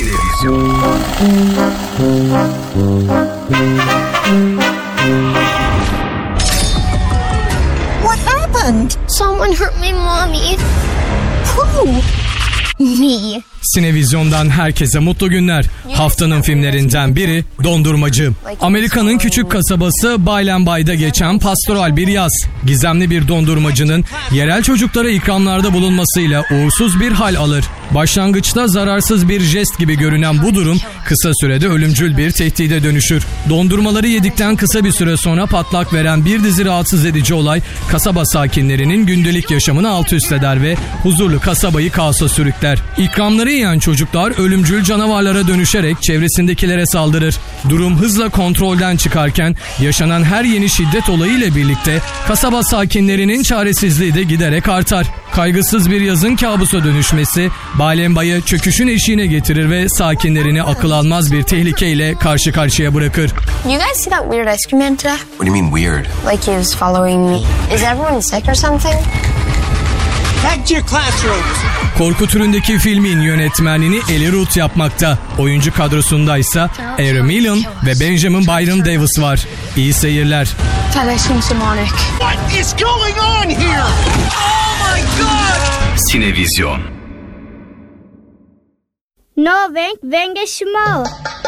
Sinevizyon. What happened? Someone hurt my mommy. Who? Me. Sinevizyon'dan herkese mutlu günler. Haftanın filmlerinden biri Dondurmacı. Amerika'nın küçük kasabası Baylen Bay'da geçen pastoral bir yaz. Gizemli bir dondurmacının yerel çocuklara ikramlarda bulunmasıyla uğursuz bir hal alır. Başlangıçta zararsız bir jest gibi görünen bu durum kısa sürede ölümcül bir tehdide dönüşür. Dondurmaları yedikten kısa bir süre sonra patlak veren bir dizi rahatsız edici olay kasaba sakinlerinin gündelik yaşamını alt üst eder ve huzurlu kasabayı kaosa sürükler. İkramları yiyen çocuklar ölümcül canavarlara dönüşerek çevresindekilere saldırır. Durum hızla kontrolden çıkarken yaşanan her yeni şiddet olayı ile birlikte kasaba sakinlerinin çaresizliği de giderek artar. Kaygısız bir yazın kabusa dönüşmesi Baylen Bay'ı çöküşün eşiğine getirir ve sakinlerini akıl almaz bir tehlikeyle karşı karşıya bırakır. You guys see that weird ice cream man today? What do you mean weird? Like he was following me. Is everyone sick or something? Back to your classrooms. Korku türündeki filmin yönetmenliğini Eli Roth yapmakta. Oyuncu kadrosundaysa Aaron Millen ve Benjamin Byron Davis var. İyi seyirler. What is going on here? Oh my God! Sinevizyon. No, Venga Schmal.